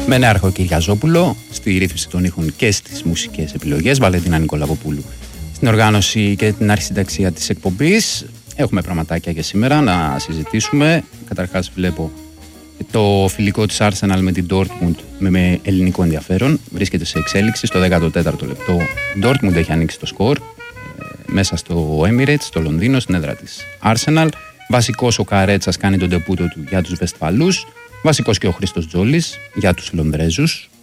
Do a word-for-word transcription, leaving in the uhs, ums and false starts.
Με Νέαρχο Κυριαζόπουλο στη ρύθμιση των ήχων και στις μουσικές επιλογές, Βαλεντίνα Νικολαβοπούλου στην οργάνωση και την αρχισυνταξία της εκπομπής. Έχουμε πραγματάκια για σήμερα να συζητήσουμε. Καταρχάς βλέπω το φιλικό της Arsenal με την Dortmund με, με ελληνικό ενδιαφέρον. Βρίσκεται σε εξέλιξη στο δέκατο τέταρτο λεπτό. Η Dortmund έχει ανοίξει το σκορ ε, μέσα στο Emirates, στο Λονδίνο, στην έδρα της Arsenal. Βασικός ο Καρέτσας κάνει τον ντεπούτο του για τους Βεσφαλούς. Βασικός και ο Χρήστος Τζόλης για τους Λονδρέζους.